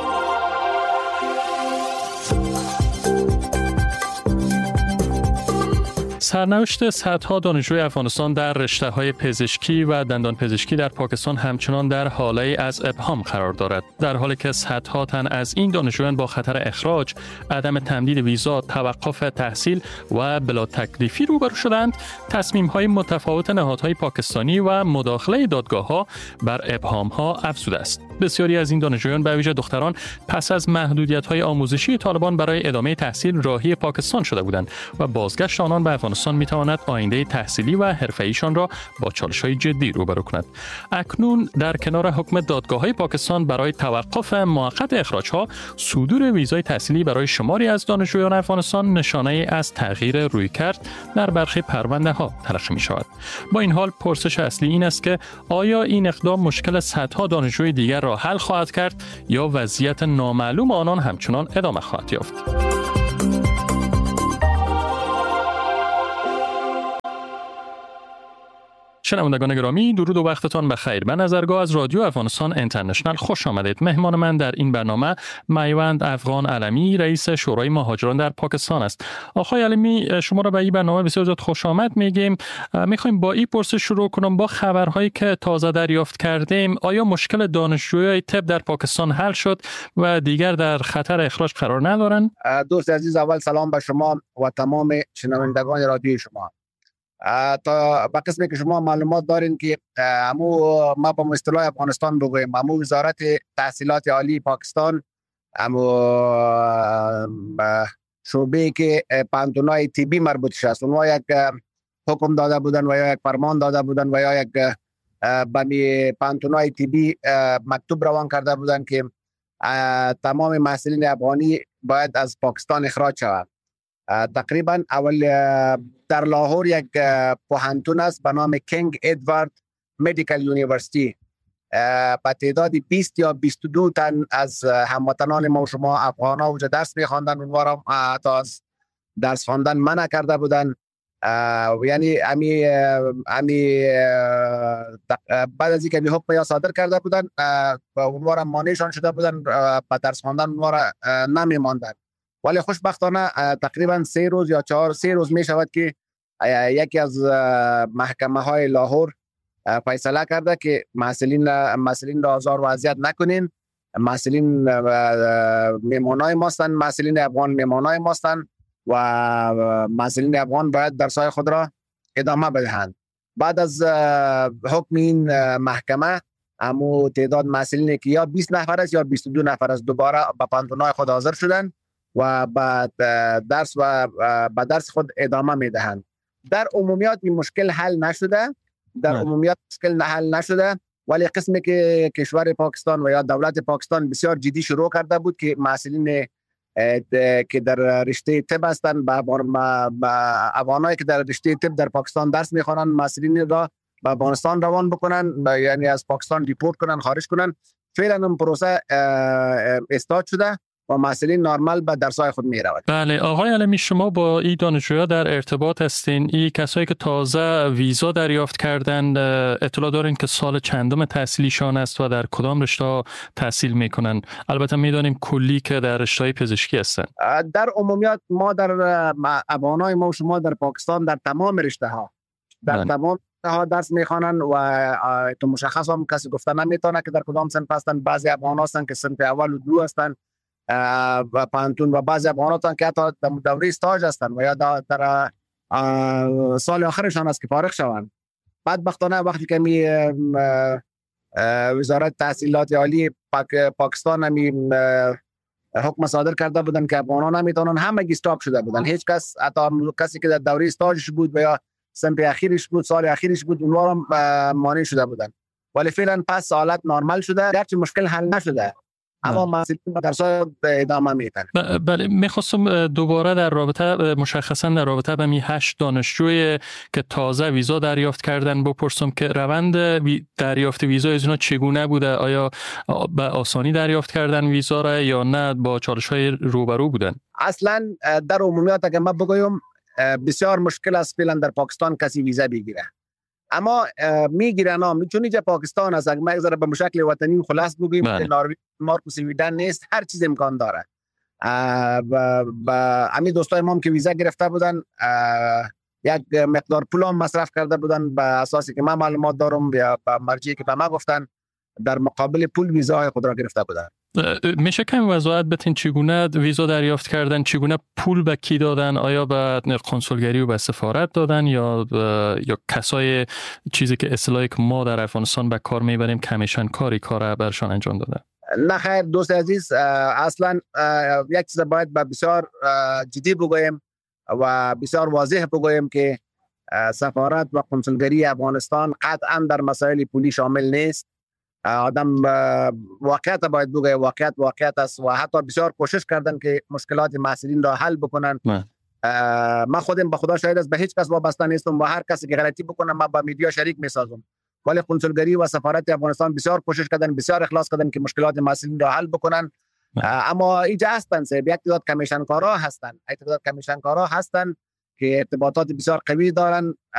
سرنوشت صدها دانشجوی افغانستان در رشته‌های پزشکی و دندان پزشکی در پاکستان همچنان در حاله از ابهام قرار دارد، در حالی که صدها تن از این دانشجویان با خطر اخراج، عدم تمدید ویزا، توقف تحصیل و بلا تکلیفی روبرو شدند. تصمیم‌های متفاوت نهادهای پاکستانی و مداخله دادگاه‌ها بر ابهام‌ها افزوده است. بسیاری از این دانشجویان به ویژه دختران پس از محدودیت‌های آموزشی طالبان برای ادامه تحصیل راهی پاکستان شده بودند و بازگشت آنان به افغانستان می‌تواند آینده تحصیلی و حرفه‌ایشان را با چالش‌های جدی روبرو کند. اکنون در کنار حکم دادگاه‌های پاکستان برای توقف موقت اخراج‌ها، صدور ویزای تحصیلی برای شماری از دانشجویان افغانستان نشانه‌ای از تغییر رویکرد در برخی پرونده‌ها تلقی می‌شود. با این حال پرسش اصلی این است که آیا این اقدام مشکل صدها دانشجوی دیگر را حل خواهد کرد یا وضعیت نامعلوم آنان همچنان ادامه خواهد یافت؟ شنوندگان گرامی، درود و وقتتان بخیر. به نظرگاه از رادیو افغانستان اینترنشنل خوش آمدید. مهمان من در این برنامه میوند افغان علمی، رئیس شورای مهاجران در پاکستان است. آقای علمی، شما را به این برنامه بسیار زیاد خوش آمد میگیم. میخوایم با این پرسش شروع کنم. با خبرهایی که تازه دریافت کردیم، آیا مشکل دانشجویان طب در پاکستان حل شد و دیگر در خطر اخراج قرار ندارند؟ دوست عزیز، اول سلام به شما و تمام شنوندگان رادیوی شما. تا به قسمی که شما معلومات دارین که امو ما با اصطلاح افغانستان بگویم، امو وزارت تحصیلات عالی پاکستان، امو شعبه که پانتونای طبی مربوطش است، اونها یک حکم داده بودن و یا یک فرمان داده بودن و یا یک به پانتونای طبی مکتوب روان کرده بودن که تمام محصلین افغانی باید از پاکستان اخراج شود. تقریبا اول در لاهور یک پوهنتون است به نام کینگ ادوارد مدیکال یونیورسیتی، با تعداد بیست یا بیست و دو تن از هموطنان ما و شما افغان ها درس می‌خواندن، اونها را تا از درس خواندن منع کرده بودن. یعنی امی امی بعد از اینکه حکم یا صادر کرده بودن، اونها را مانعشان شده بودن، با درس خواندن اونها را نمی‌ماندن. ولی خوشبختانه تقریبا سه روز یا چهار سه روز می شود که یکی از محکمه های لاهور فیصله کرده که محصلین محصلین را آزار و اذیت نکنین. محصلین میمونای ماستن، محصلین افغان میمونای ماستن و محصلین افغان باید درسای خود را ادامه بدهند. بعد از حکم این محکمه، امو تعداد محصلین که یا بیست نفر است یا بیست و دو نفر است دوباره به پانتونای خود حاضر شدند و بعد درس و با درس خود ادامه میدهند. در عمومیات این مشکل حل نشده، در عمومیات مشکل حل نشده، ولی قسمی که کشور پاکستان و یا دولت پاکستان بسیار جدی شروع کرده بود که محصلین که در رشته طب هستند، با افغانایی که در رشته طب در پاکستان درس میخوانند، محصلین را به افغانستان روان بکنن، یعنی از پاکستان دیپورت کنن، خارج کنن. فعلا این پروسه استارت شده و محصلین نرمال به درس‌های خود می‌روند. بله آقای علمی، شما با این دانشجوها در ارتباط هستین. این کسایی که تازه ویزا دریافت کردن اطلاع دارین که سال چندم تحصیلیشان است و در کدام رشته تحصیل میکنن؟ البته میدانیم کلی که در رشته پزشکی هستن. در عمومیت ما در ابانای ما و شما در پاکستان در تمام رشته ها در بله. تمام رشته ها درس میخوانن و تو مشخص هم کسی گفته نمیتونه که در کدام صنف هستن. بعضی ابان هستن که صنف اول و دو هستن و پانتون، و بعضی ابان هستن که حتی در دوره استاج هستن و یا در سال آخرشان است که فارغ شوند. بدبختانه وقتی که می وزارت تحصیلات عالی پاک پاکستان همی حکم صادر کرده بودن که افغانان نمیتونن، همه استاپ شده بودن. هیچ کس، حتی کسی که در دوره استاجش بود و یا صنف اخیرش بود، سال اخیرش بود، اونها هم مانع شده بودن. ولی فعلا پس حالت نرمال شده، گرچه مشکل حل نشده اما مسئله درس ادامه میدن. بله میخواستم دوباره در رابطه مشخصا در رابطه با می هشت دانشجوی که تازه ویزا دریافت کردن بپرسم که روند دریافت ویزا از اینا چگونه بوده؟ آیا به آسانی دریافت کردن ویزا را یا نه با چالش‌های روبرو بودن؟ اصلا در عمومیت اگه من بگویم بسیار مشکل است فعلا در پاکستان کسی ویزا بگیره، اما میگیرن ها. چون اینجا پاکستان است، اگه ما یک ذره به مشکل وطنی خلاص بگویم که نروژ، دانمارک و سویدن نیست، هر چیز امکان داره. و همین دوستای ما هم که ویزا گرفته بودن یک مقدار پول هم مصرف کرده بودن به اساسی که من معلومات دارم یا به مرجعی که به ما گفتن در مقابل پول ویزای خود را گرفته بودن. میشه کمی وضاحت بدین چگونه ویزا دریافت کردن؟ چگونه پول به کی دادن؟ آیا به کنسولگری و به سفارت دادن یا یا کسای چیزی که اصطلاحی که ما در افغانستان به کار میبریم کمیشن کاری کار برشان انجام دادن؟ نه خیر دوست عزیز، اصلا یک چیز باید به بسیار جدی بگویم و بسیار واضح بگویم که سفارت و کنسولگری افغانستان قطعا در مسائل پولی شامل نیست. آدم واقعیت باید بگه، واقعیت واقعیت است و حتی بسیار کوشش کردن که مشکلات محصلین را حل بکنن. من خودم به خدا شاهد است، به هیچ کس وابسته نیستم و هر کسی که غلطی بکنه من با میدیا شریک میسازم، ولی کنسولگری و سفارت افغانستان بسیار کوشش کردن، بسیار اخلاص کردن که مشکلات محصلین را حل بکنن. اما اینجا هستن سه یک تعداد کمیشن کارا هستن، یک تعداد کمیشن کارا هستن که ارتباطات بسیار قوی دارن